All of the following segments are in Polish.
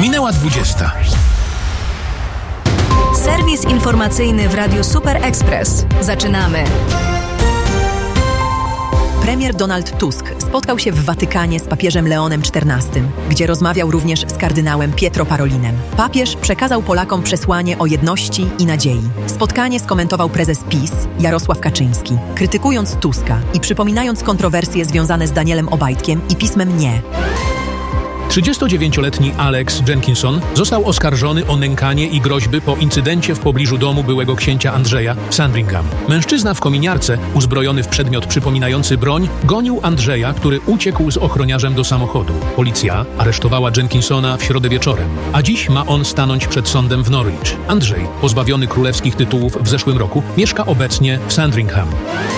Minęła 20. Serwis informacyjny w Radiu Super Express. Zaczynamy. Premier Donald Tusk spotkał się w Watykanie z papieżem Leonem XIV, gdzie rozmawiał również z kardynałem Pietro Parolinem. Papież przekazał Polakom przesłanie o jedności i nadziei. Spotkanie skomentował prezes PiS Jarosław Kaczyński, krytykując Tuska i przypominając kontrowersje związane z Danielem Obajtkiem i pismem Nie. 39-letni Alex Jenkinson został oskarżony o nękanie i groźby po incydencie w pobliżu domu byłego księcia Andrzeja w Sandringham. Mężczyzna w kominiarce, uzbrojony w przedmiot przypominający broń, gonił Andrzeja, który uciekł z ochroniarzem do samochodu. Policja aresztowała Jenkinsona w środę wieczorem, a dziś ma on stanąć przed sądem w Norwich. Andrzej, pozbawiony królewskich tytułów w zeszłym roku, mieszka obecnie w Sandringham.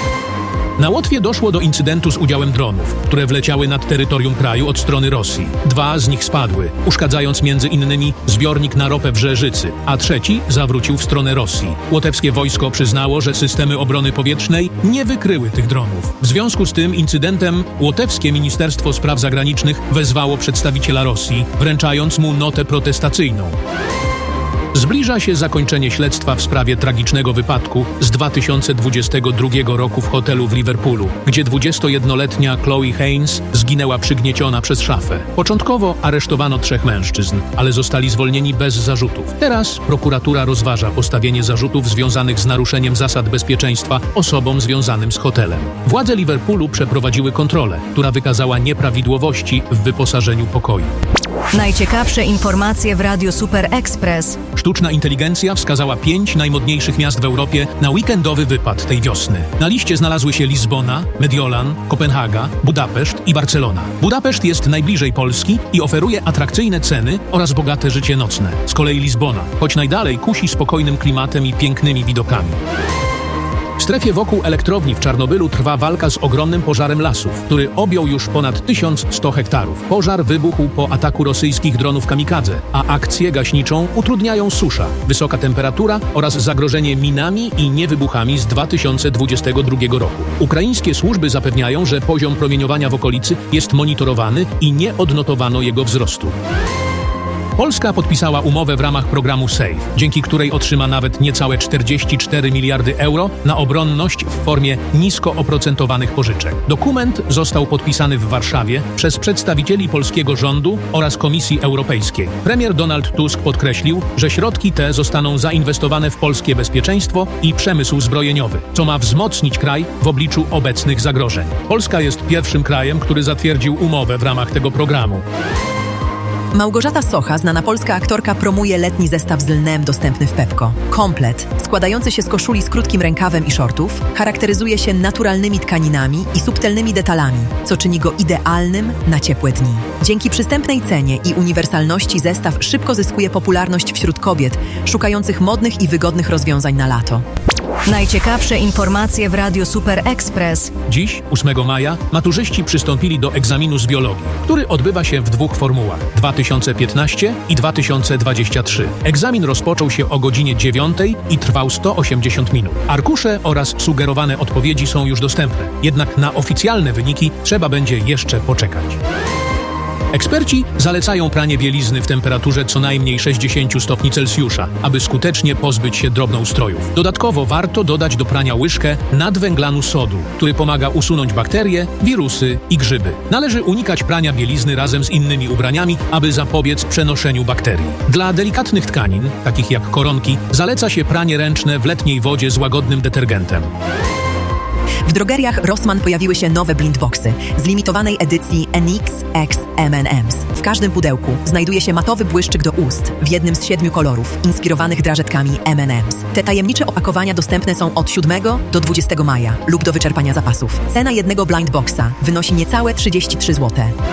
Na Łotwie doszło do incydentu z udziałem dronów, które wleciały nad terytorium kraju od strony Rosji. 2 z nich spadły, uszkadzając m.in. zbiornik na ropę w Rzeżycy, a trzeci zawrócił w stronę Rosji. Łotewskie wojsko przyznało, że systemy obrony powietrznej nie wykryły tych dronów. W związku z tym incydentem łotewskie Ministerstwo Spraw Zagranicznych wezwało przedstawiciela Rosji, wręczając mu notę protestacyjną. Zbliża się zakończenie śledztwa w sprawie tragicznego wypadku z 2022 roku w hotelu w Liverpoolu, gdzie 21-letnia Chloe Haynes zginęła przygnieciona przez szafę. Początkowo aresztowano 3 mężczyzn, ale zostali zwolnieni bez zarzutów. Teraz prokuratura rozważa postawienie zarzutów związanych z naruszeniem zasad bezpieczeństwa osobom związanym z hotelem. Władze Liverpoolu przeprowadziły kontrolę, która wykazała nieprawidłowości w wyposażeniu pokoju. Najciekawsze informacje w Radiu Super Express. Sztuczna inteligencja wskazała 5 najmodniejszych miast w Europie na weekendowy wypad tej wiosny. Na liście znalazły się Lizbona, Mediolan, Kopenhaga, Budapeszt i Barcelona. Budapeszt jest najbliżej Polski i oferuje atrakcyjne ceny oraz bogate życie nocne. Z kolei Lizbona, choć najdalej, kusi spokojnym klimatem i pięknymi widokami. W strefie wokół elektrowni w Czarnobylu trwa walka z ogromnym pożarem lasów, który objął już ponad 1100 hektarów. Pożar wybuchł po ataku rosyjskich dronów kamikadze, a akcję gaśniczą utrudniają susza, wysoka temperatura oraz zagrożenie minami i niewybuchami z 2022 roku. Ukraińskie służby zapewniają, że poziom promieniowania w okolicy jest monitorowany i nie odnotowano jego wzrostu. Polska podpisała umowę w ramach programu SAFE, dzięki której otrzyma nawet niecałe 44 miliardy euro na obronność w formie nisko oprocentowanych pożyczek. Dokument został podpisany w Warszawie przez przedstawicieli polskiego rządu oraz Komisji Europejskiej. Premier Donald Tusk podkreślił, że środki te zostaną zainwestowane w polskie bezpieczeństwo i przemysł zbrojeniowy, co ma wzmocnić kraj w obliczu obecnych zagrożeń. Polska jest pierwszym krajem, który zatwierdził umowę w ramach tego programu. Małgorzata Socha, znana polska aktorka, promuje letni zestaw z lnem dostępny w Pepco. Komplet, składający się z koszuli z krótkim rękawem i shortów, charakteryzuje się naturalnymi tkaninami i subtelnymi detalami, co czyni go idealnym na ciepłe dni. Dzięki przystępnej cenie i uniwersalności zestaw szybko zyskuje popularność wśród kobiet szukających modnych i wygodnych rozwiązań na lato. Najciekawsze informacje w Radiu Super Express. Dziś, 8 maja, maturzyści przystąpili do egzaminu z biologii, który odbywa się w 2 formułach: 2015 i 2023. Egzamin rozpoczął się o godzinie 9 i trwał 180 minut. Arkusze oraz sugerowane odpowiedzi są już dostępne, jednak na oficjalne wyniki trzeba będzie jeszcze poczekać. Eksperci zalecają pranie bielizny w temperaturze co najmniej 60 stopni Celsjusza, aby skutecznie pozbyć się drobnoustrojów. Dodatkowo warto dodać do prania łyżkę nadwęglanu sodu, który pomaga usunąć bakterie, wirusy i grzyby. Należy unikać prania bielizny razem z innymi ubraniami, aby zapobiec przenoszeniu bakterii. Dla delikatnych tkanin, takich jak koronki, zaleca się pranie ręczne w letniej wodzie z łagodnym detergentem. W drogeriach Rossmann pojawiły się nowe blindboxy z limitowanej edycji NX X M&M's. W każdym pudełku znajduje się matowy błyszczyk do ust w jednym z 7 kolorów, inspirowanych drażetkami M&M's. Te tajemnicze opakowania dostępne są od 7 do 20 maja lub do wyczerpania zapasów. Cena jednego blindboxa wynosi niecałe 33 zł.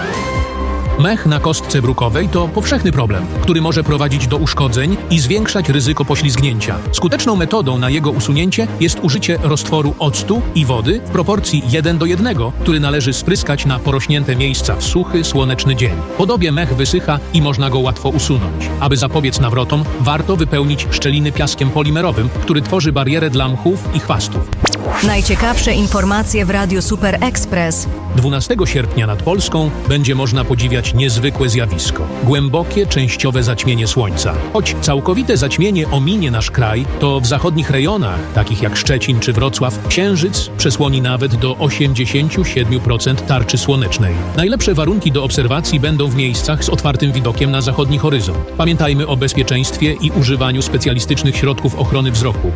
Mech na kostce brukowej to powszechny problem, który może prowadzić do uszkodzeń i zwiększać ryzyko poślizgnięcia. Skuteczną metodą na jego usunięcie jest użycie roztworu octu i wody w proporcji 1:1, który należy spryskać na porośnięte miejsca w suchy, słoneczny dzień. Po dobie mech wysycha i można go łatwo usunąć. Aby zapobiec nawrotom, warto wypełnić szczeliny piaskiem polimerowym, który tworzy barierę dla mchów i chwastów. Najciekawsze informacje w Radiu Super Express. 12 sierpnia nad Polską będzie można podziwiać niezwykłe zjawisko. Głębokie, częściowe zaćmienie słońca. Choć całkowite zaćmienie ominie nasz kraj, to w zachodnich rejonach, takich jak Szczecin czy Wrocław, księżyc przesłoni nawet do 87% tarczy słonecznej. Najlepsze warunki do obserwacji będą w miejscach z otwartym widokiem na zachodni horyzont. Pamiętajmy o bezpieczeństwie i używaniu specjalistycznych środków ochrony wzroku.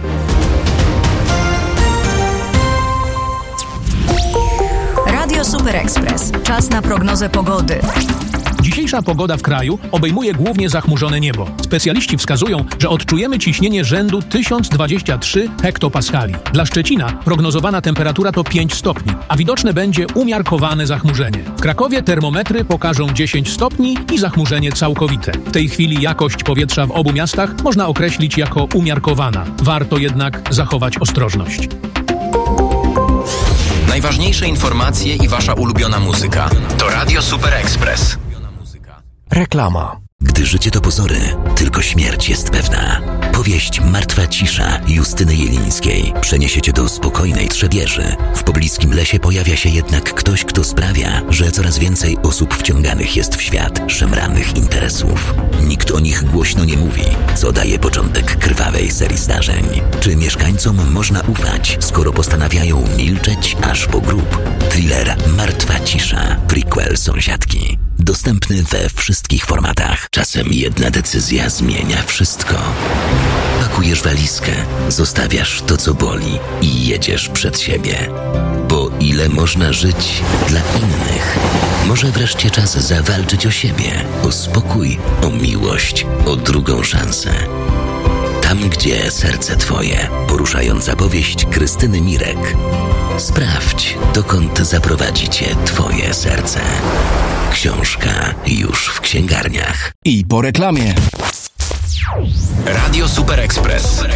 Radio Super Express. Czas na prognozę pogody. Dzisiejsza pogoda w kraju obejmuje głównie zachmurzone niebo. Specjaliści wskazują, że odczujemy ciśnienie rzędu 1023 hektopaskali. Dla Szczecina prognozowana temperatura to 5 stopni, a widoczne będzie umiarkowane zachmurzenie. W Krakowie termometry pokażą 10 stopni i zachmurzenie całkowite. W tej chwili jakość powietrza w obu miastach można określić jako umiarkowana. Warto jednak zachować ostrożność. Najważniejsze informacje i wasza ulubiona muzyka to Radio Super Express. Reklama. Gdy życie to pozory, tylko śmierć jest pewna. Powieść Martwa cisza Justyny Jelińskiej przeniesie cię do spokojnej Trzebieży. W pobliskim lesie pojawia się jednak ktoś, kto sprawia, że coraz więcej osób wciąganych jest w świat szemranych interesów. Nikt o nich głośno nie mówi, co daje początek krwawej serii zdarzeń. Czy mieszkańcom można ufać, skoro postanawiają milczeć aż po grób? Thriller Martwa cisza, prequel Sąsiadki. Dostępny we wszystkich formatach. Czasem jedna decyzja zmienia wszystko. Pakujesz walizkę, zostawiasz to, co boli i jedziesz przed siebie. Bo ile można żyć dla innych? Może wreszcie czas zawalczyć o siebie, o spokój, o miłość, o drugą szansę. Tam, gdzie serce twoje. Poruszająca powieść Krystyny Mirek. Sprawdź, dokąd zaprowadzi cię twoje serce. Książka już w księgarniach. I po reklamie. Radio Super Express.